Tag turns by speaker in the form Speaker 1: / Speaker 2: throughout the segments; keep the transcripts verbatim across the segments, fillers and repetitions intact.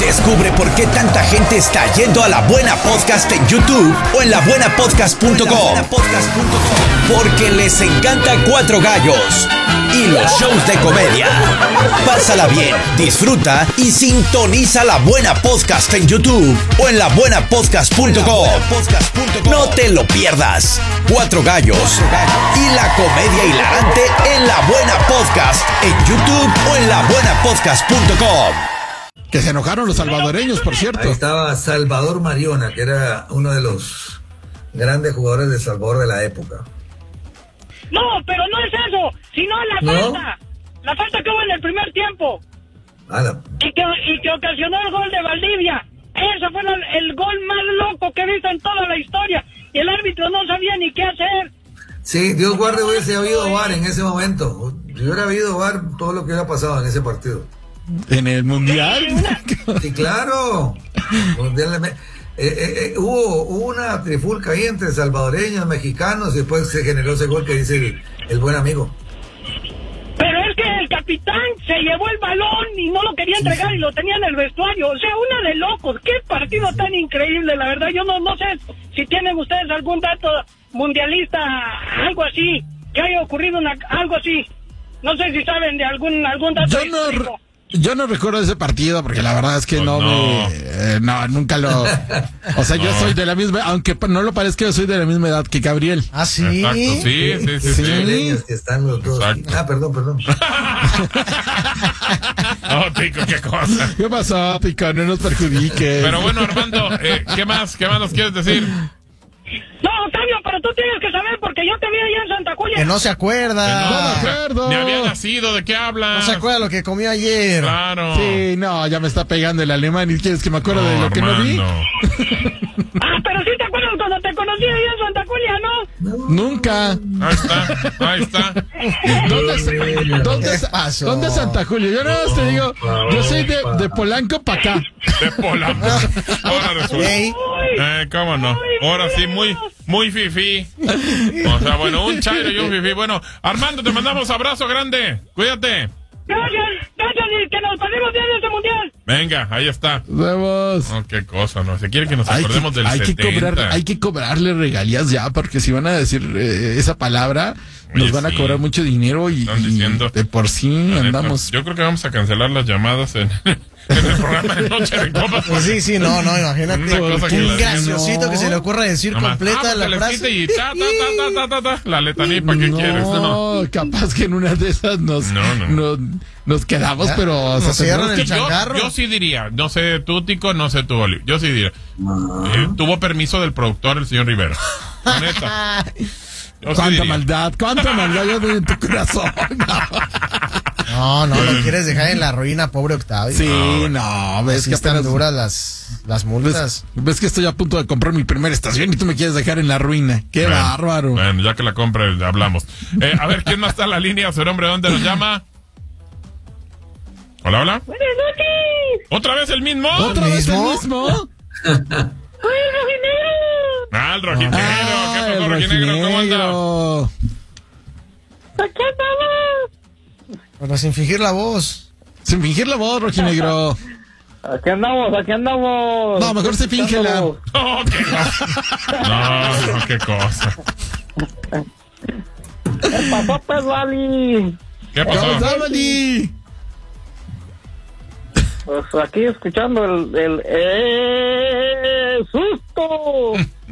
Speaker 1: Descubre por qué tanta gente está yendo a La Buena Podcast en YouTube o en la buena podcast punto com. Porque les encanta Cuatro Gallos y los shows de comedia. Pásala bien, disfruta y sintoniza La Buena Podcast en YouTube o en la buena podcast punto com. No te lo pierdas. Cuatro Gallos y la comedia hilarante en La Buena Podcast en YouTube o en la buena podcast punto com.
Speaker 2: Que se enojaron los salvadoreños, por cierto.
Speaker 3: Ahí estaba Salvador Mariona, que era uno de los grandes jugadores de Salvador de la época.
Speaker 4: No, pero no es eso, sino la
Speaker 3: ¿No?
Speaker 4: falta. La falta que hubo en el primer tiempo.
Speaker 3: Ah, la...
Speaker 4: Y que, y que ocasionó el gol de Valdivia. Ese fue el, el gol más loco que he visto en toda la historia. Y el árbitro no sabía ni qué hacer.
Speaker 3: Sí, Dios guarde hubiese habido V A R en ese momento. Si hubiera habido V A R, todo lo que hubiera pasado en ese partido.
Speaker 2: ¿En el Mundial?
Speaker 3: Sí, claro. Mundial, eh, eh, eh, hubo, hubo una trifulca ahí entre salvadoreños, mexicanos, y después se generó ese gol que dice el, el buen amigo.
Speaker 4: Pero es que el capitán se llevó el balón y no lo quería entregar y lo tenía en el vestuario. O sea, una de locos. Qué partido tan increíble, la verdad. Yo no, no sé si tienen ustedes algún dato mundialista, algo así, que haya ocurrido una, algo así. No sé si saben de algún, algún dato.
Speaker 2: Yo no... Re- Yo no recuerdo ese partido porque la verdad es que
Speaker 5: pues
Speaker 2: no,
Speaker 5: no.
Speaker 2: me... Eh, no, nunca lo... O sea, no. Yo soy de la misma... Aunque no lo parezca, yo soy de la misma edad que Gabriel.
Speaker 6: ¿Ah, sí?
Speaker 5: Exacto, sí, sí, sí. sí,
Speaker 3: sí. Que están los dos.
Speaker 5: Exacto.
Speaker 3: Ah, perdón, perdón.
Speaker 5: Oh, Tico, qué cosa.
Speaker 2: ¿Qué pasó, Tico? No nos perjudiques.
Speaker 5: Pero bueno, Armando, eh, ¿qué más? ¿Qué más nos quieres decir?
Speaker 4: No, Octavio, pero tú tienes que saber porque yo te vi allá en Santa Julia.
Speaker 6: Que no se acuerda.
Speaker 5: Que
Speaker 2: no me acuerdo.
Speaker 5: Ni había nacido, ¿de qué hablas?
Speaker 6: No se acuerda lo que comió ayer.
Speaker 5: Claro.
Speaker 2: Sí, no, ya me está pegando el alemán y quieres que me acuerde
Speaker 5: No,
Speaker 2: de lo que no vi.
Speaker 5: Armando.
Speaker 4: Ah, pero sí te acuerdas cuando te conocí allá en Santa Julia, ¿no?
Speaker 2: Nunca.
Speaker 5: Ahí está, ahí está.
Speaker 2: ¿Dónde, dónde,
Speaker 6: ¿Qué pasó?
Speaker 2: ¿Dónde es Santa Julia? Yo nada más te digo, yo soy de, de Polanco para acá.
Speaker 5: De Polanco. Ahora resulta.
Speaker 6: Ey.
Speaker 5: Eh, cómo no. Ahora sí, muy, muy fifí. O sea, bueno, un chairo y un fifí. Bueno, Armando, te mandamos abrazo grande. Cuídate.
Speaker 4: Gracias, gracias y que nos pasemos bien este mundial.
Speaker 5: Venga, ahí está.
Speaker 2: Nos vemos.
Speaker 5: Oh, qué cosa, ¿no? Se quiere que nos
Speaker 2: Hay
Speaker 5: acordemos
Speaker 2: que,
Speaker 5: del
Speaker 2: hay, que
Speaker 5: setenta.
Speaker 2: cobrar, hay que cobrarle regalías ya, porque si van a decir eh, esa palabra,
Speaker 5: Oye,
Speaker 2: nos van a
Speaker 5: sí.
Speaker 2: cobrar mucho dinero y,
Speaker 5: Están
Speaker 2: y
Speaker 5: diciendo.
Speaker 2: de por sí
Speaker 5: La neta,
Speaker 2: andamos.
Speaker 5: yo creo que vamos a cancelar las llamadas en, en el programa de Noche de Copas.
Speaker 6: Pues sí, sí, no, no, imagínate.
Speaker 5: Una cosa que
Speaker 6: Un
Speaker 5: la-
Speaker 6: graciosito
Speaker 2: no.
Speaker 6: que se le ocurra decir
Speaker 5: Nomás,
Speaker 6: completa
Speaker 5: ah,
Speaker 6: la
Speaker 5: que le
Speaker 6: frase.
Speaker 5: quite y ta, ta, ta, ta, ta, ta, ta, la letanía, ¿para qué
Speaker 2: no,
Speaker 5: quieres? No.
Speaker 2: capaz que en una de esas nos,
Speaker 5: No, no.
Speaker 2: nos, nos quedamos,
Speaker 6: Ya,
Speaker 2: pero o sea,
Speaker 6: nos cierran
Speaker 2: tendremos
Speaker 6: el
Speaker 2: que-
Speaker 5: Yo,
Speaker 6: changarro.
Speaker 5: yo sí diría, no sé tú, Tico, no sé tú, Oli, yo sí diría. Eh, tuvo permiso del productor, el señor Rivera. La neta. Yo sí
Speaker 2: Cuánta
Speaker 5: diría.
Speaker 2: maldad, cuánta maldad yo doy en tu corazón.
Speaker 6: No, no, lo quieres dejar en la ruina, pobre Octavio.
Speaker 2: Sí, no, ves
Speaker 6: Así
Speaker 2: que
Speaker 6: están
Speaker 2: apenas-
Speaker 6: duras las, las multas.
Speaker 2: ves, ves que estoy a punto de comprar mi primera estación y tú me quieres dejar en la ruina. Qué
Speaker 5: Bueno,
Speaker 2: bárbaro.
Speaker 5: Bueno, ya que la compre, hablamos. Eh, a ver, ¿quién más está en la línea? Su nombre, ¿dónde nos llama? Hola, hola.
Speaker 4: Buenas noches.
Speaker 5: ¿Otra vez el mismo?
Speaker 2: ¿Otra vez el
Speaker 6: ¿Mismo?
Speaker 2: mismo?
Speaker 4: Soy el rojinegro.
Speaker 5: Ah, el rojinegro.
Speaker 2: Ah,
Speaker 5: ¿Qué pasó,
Speaker 2: el
Speaker 5: rojinegro? ¿Cómo andas?
Speaker 2: rojinegro.
Speaker 4: Aquí andamos.
Speaker 6: Pero sin fingir la voz.
Speaker 2: Sin fingir la voz, rojinegro.
Speaker 4: Aquí andamos, aquí andamos.
Speaker 2: No, mejor se fíngela.
Speaker 5: No, qué cosa. No, no, qué cosa.
Speaker 4: ¿Qué pasó, pues, Vali?
Speaker 5: ¿Qué
Speaker 2: ¿Cómo
Speaker 5: pasó?
Speaker 2: está, Vali?
Speaker 4: Pues aquí escuchando el, el eh, susto.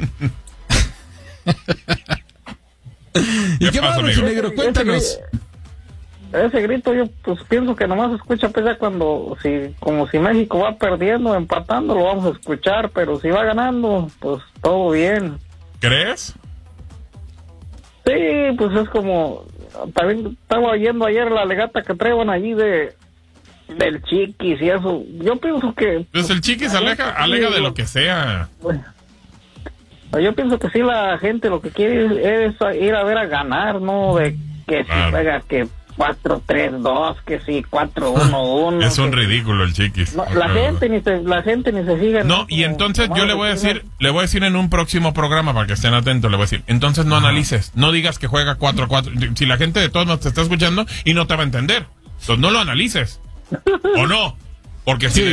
Speaker 2: ¿Y
Speaker 5: ¿Qué
Speaker 2: qué
Speaker 5: pasa,
Speaker 2: más,
Speaker 5: amigo?
Speaker 2: rojinegro? Cuéntanos.
Speaker 4: Ese, ese grito yo pues pienso que nomás se escucha pues ya cuando, si como si México va perdiendo, empatando, lo vamos a escuchar, pero si va ganando, pues todo bien.
Speaker 5: ¿Crees?
Speaker 4: Sí, pues es como, también estaba oyendo ayer la legata que traían allí de del Chiquis y eso. Yo pienso que
Speaker 5: Pues el Chiquis aleja, alega de lo que sea.
Speaker 4: bueno, yo pienso que sí, la gente lo que quiere es ir a ver a ganar, ¿no? De que si
Speaker 5: Claro.
Speaker 4: juega que cuatro tres dos, que si cuatro uno uno.
Speaker 5: Es un
Speaker 4: que-
Speaker 5: ridículo el Chiquis.
Speaker 4: No, la gente ni se, la gente ni se sigue.
Speaker 5: No, y entonces yo le voy a decir, le voy a decir en un próximo programa para que estén atentos, le voy a decir, entonces no analices, no digas que juega cuatro cuatro, si la gente de todos nos te está escuchando y no te va a entender, entonces no lo analices, ¿o no? Porque si
Speaker 2: Sí.